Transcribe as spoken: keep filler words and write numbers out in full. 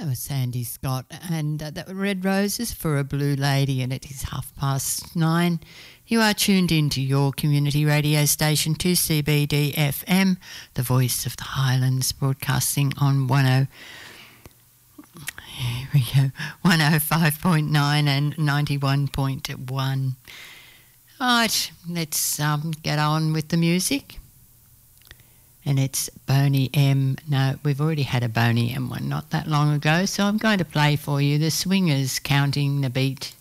That was Sandy Scott, and uh, that were Red Roses for a Blue Lady, and it is half past nine. You are tuned into your community radio station, two C B D F M, the voice of the Highlands, broadcasting on ten, here we go, one oh five point nine and ninety-one point one. Right, let's um, get on with the music. And it's Boney M. No, we've already had a Boney M one not that long ago, so I'm going to play for you the Swingers, Counting the Beat.